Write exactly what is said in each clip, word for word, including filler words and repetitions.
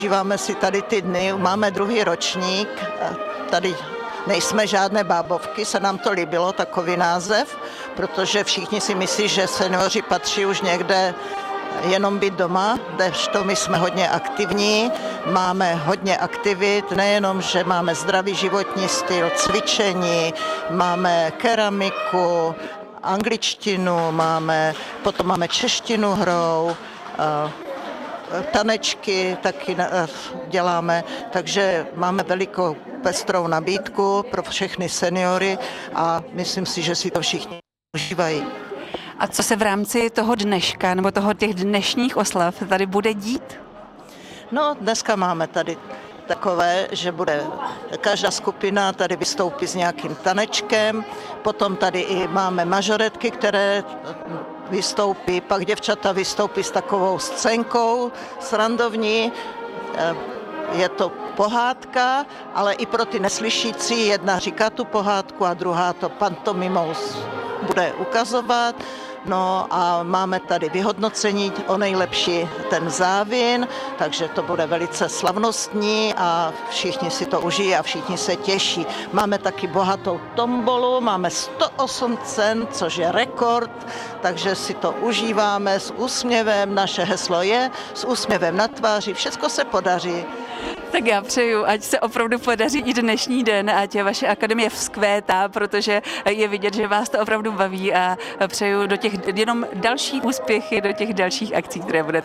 Užíváme si tady ty dny, máme druhý ročník, tady nejsme žádné bábovky, se nám to líbilo, takový název, protože všichni si myslí, že seniori patří už někde jenom být doma, kdežto my jsme hodně aktivní, máme hodně aktivit, nejenom, že máme zdravý životní styl, cvičení, máme keramiku, angličtinu, máme, potom máme češtinu hrou, tanečky taky děláme, takže máme velikou pestrou nabídku pro všechny seniory a myslím si, že si to všichni užívají. A co se v rámci toho dneška nebo toho těch dnešních oslav tady bude dít? No, dneska máme tady takové, že bude každá skupina tady vystoupí s nějakým tanečkem, potom tady i máme mažoretky, které vystoupí, pak děvčata vystoupí s takovou scénkou srandovní, je to pohádka, ale i pro ty neslyšící jedna říká tu pohádku a druhá to pantomimou bude ukazovat. No a máme tady vyhodnocení o nejlepší ten závin, takže to bude velice slavnostní a všichni si to užijí a všichni se těší. Máme taky bohatou tombolu, máme sto osm cen, což je rekord, takže si to užíváme s úsměvem, naše heslo je s úsměvem na tváři, všechno se podaří. Tak já přeju, ať se opravdu podaří i dnešní den, ať vaše akademie vzkvétá, protože je vidět, že vás to opravdu baví a přeju do těch jenom další úspěchy, do těch dalších akcí, které budete.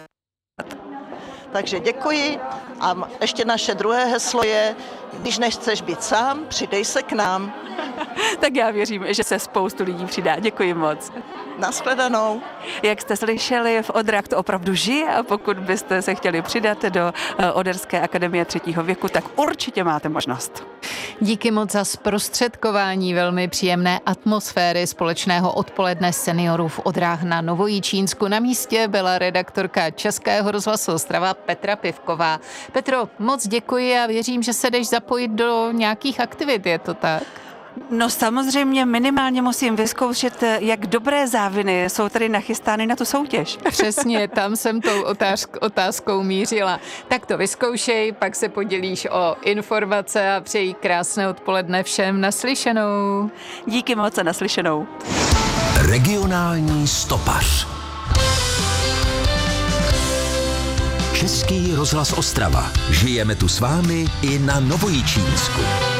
Takže děkuji a ještě naše druhé heslo je, když nechceš být sám, přidej se k nám. Tak já věřím, že se spoustu lidí přidá. Děkuji moc. Nashledanou. Jak jste slyšeli, v Odrách to opravdu žije a pokud byste se chtěli přidat do Oderské akademie třetího věku, tak určitě máte možnost. Díky moc za zprostředkování velmi příjemné atmosféry společného odpoledne seniorů v Odrách na Novojičínsku. Na místě byla redaktorka Českého rozhlasu Ostrava Petra Pivková. Petro, moc děkuji a věřím, že se jdeš zapojit do nějakých aktivit, je to tak? No samozřejmě minimálně musím vyzkoušet, jak dobré záviny jsou tady nachystány na tu soutěž. Přesně, tam jsem tou otázk, otázkou mířila. Tak to vyzkoušej, pak se podělíš o informace a přeji krásné odpoledne všem, naslyšenou. Díky moc a naslyšenou. Regionální stopař. Český rozhlas Ostrava. Žijeme tu s vámi i na Novojičínsku.